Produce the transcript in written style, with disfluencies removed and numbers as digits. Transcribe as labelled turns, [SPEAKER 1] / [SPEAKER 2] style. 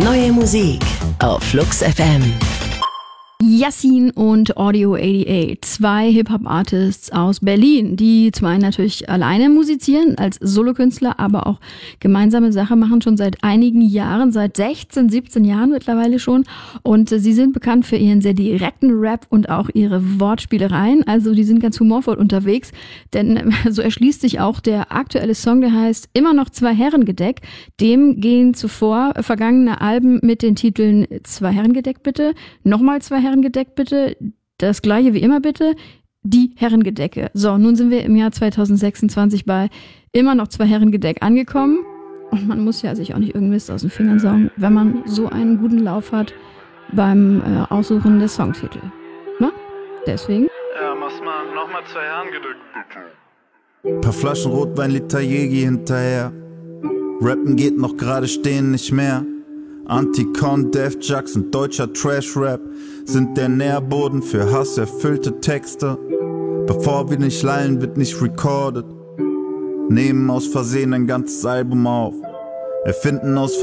[SPEAKER 1] Neue Musik auf Flux FM.
[SPEAKER 2] Yassin und Audio 88, zwei Hip-Hop-Artists aus Berlin, die zum einen natürlich alleine musizieren, als Solokünstler, aber auch gemeinsame Sache machen, schon seit einigen Jahren, seit 16, 17 Jahren mittlerweile schon. Und sie sind bekannt für ihren sehr direkten Rap und auch ihre Wortspielereien. Also die sind ganz humorvoll unterwegs, denn so erschließt sich auch der aktuelle Song, der heißt Immer noch zwei Herrengedeck. Dem gehen zuvor vergangene Alben mit den Titeln Zwei Herrengedeck bitte, nochmal zwei Herrengedeck bitte, das gleiche wie immer bitte, die Herrengedecke. So, nun sind wir im Jahr 2026 bei immer noch zwei Herrengedeck angekommen. Und man muss ja sich auch nicht irgendeinen Mist aus den Fingern saugen, wenn man so einen guten Lauf hat beim Aussuchen des Songtitel. Na? Deswegen.
[SPEAKER 3] Ja, mach's mal nochmal zwei Herrengedeck bitte.
[SPEAKER 4] Paar Flaschen Rotwein, Liter Jägi hinterher. Rappen geht noch gerade, stehen nicht mehr. Anticon, Def Jux und deutscher Trash-Rap sind der Nährboden für hasserfüllte Texte. Bevor wir nicht lallen, wird nicht recorded. Nehmen aus Versehen ein ganzes Album auf. Erfinden aus